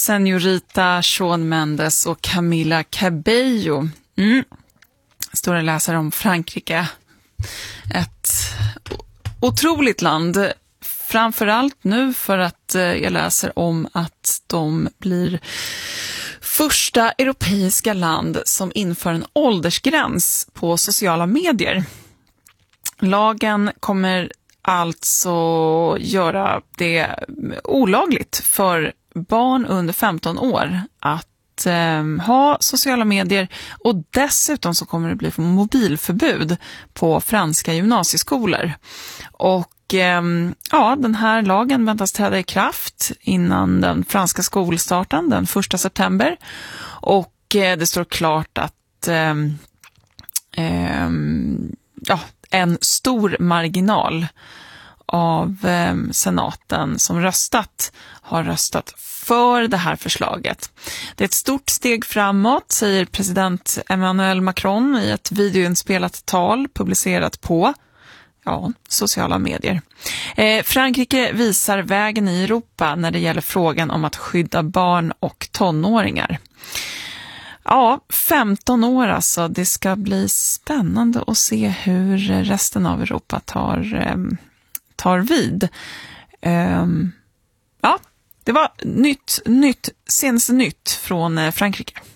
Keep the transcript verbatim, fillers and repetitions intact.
Señorita Shawn Mendes och Camila Cabello. Mm. Står och läser om Frankrike. Ett otroligt land. Framförallt nu för att jag läser om att de blir första europeiska land som inför en åldersgräns på sociala medier. Lagen kommer alltså göra det olagligt för barn under femton år att eh, ha sociala medier, och dessutom så kommer det bli mobilförbud på franska gymnasieskolor. Och eh, ja, den här lagen väntas träda i kraft innan den franska skolstarten den första september, och eh, det står klart att eh, eh, ja, en stor marginal av eh, senaten som röstat har röstat för det här förslaget. Det är ett stort steg framåt, säger president Emmanuel Macron i ett videoinspelat tal publicerat på ja, sociala medier. Eh, Frankrike visar vägen i Europa när det gäller frågan om att skydda barn och tonåringar. Ja, femton år alltså. Det ska bli spännande att se hur resten av Europa tar, eh, tar vid. Eh, ja, det var nytt, nytt, senaste nytt från Frankrike.